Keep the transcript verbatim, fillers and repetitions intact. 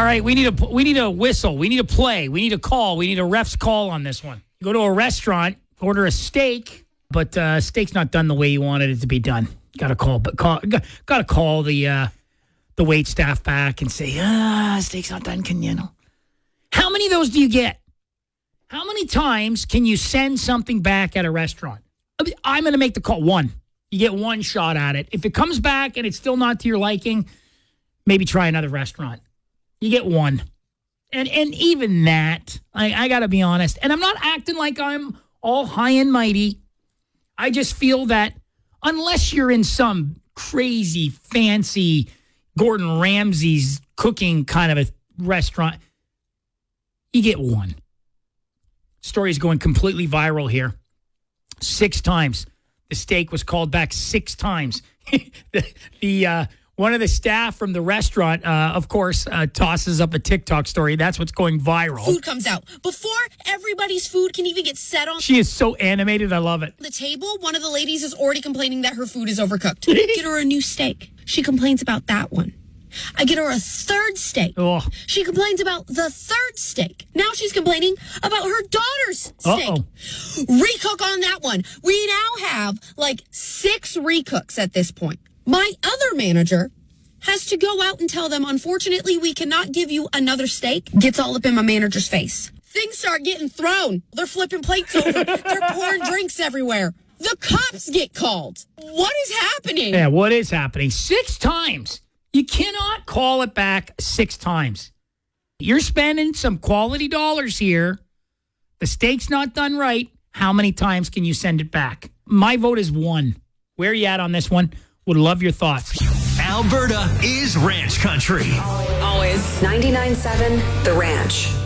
right, we need a we need a whistle. We need a play. We need a call. We need a ref's call on this one. You go to a restaurant, order a steak, but uh, steak's not done the way you wanted it to be done. Got to call, but call, got to call the uh, the wait staff back and say, ah, steak's not done. Can you know? How many of those do you get? How many times can you send something back at a restaurant? I'm going to make the call. One. You get one shot at it. If it comes back and it's still not to your liking, maybe try another restaurant. You get one. And and even that, I, I got to be honest. And I'm not acting like I'm all high and mighty. I just feel that unless you're in some crazy, fancy Gordon Ramsay's cooking kind of a restaurant, you get one. Story's going completely viral here. Six times. The steak was called back six times. the the uh, one of the staff from the restaurant, uh, of course, uh, tosses up a TikTok story. That's what's going viral. Food comes out before everybody's food can even get set on. She is so animated. I love it. The table, one of the ladies is already complaining that her food is overcooked. Get her a new steak. She complains about that one. I get her a third steak. Oh. She complains about the third steak. Now she's complaining about her daughter's steak. Uh-oh. Recook on that one. We now have like six recooks at this point. My other manager has to go out and tell them, unfortunately, we cannot give you another steak. Gets all up in my manager's face. Things start getting thrown. They're flipping plates over. They're pouring drinks everywhere. The cops get called. What is happening? Yeah, what is happening? Six times. You cannot call it back six times. You're spending some quality dollars here. The steak's not done right. How many times can you send it back? My vote is one. Where are you at on this one? Would love your thoughts. Alberta is Ranch Country. Always. ninety-nine point seven The Ranch.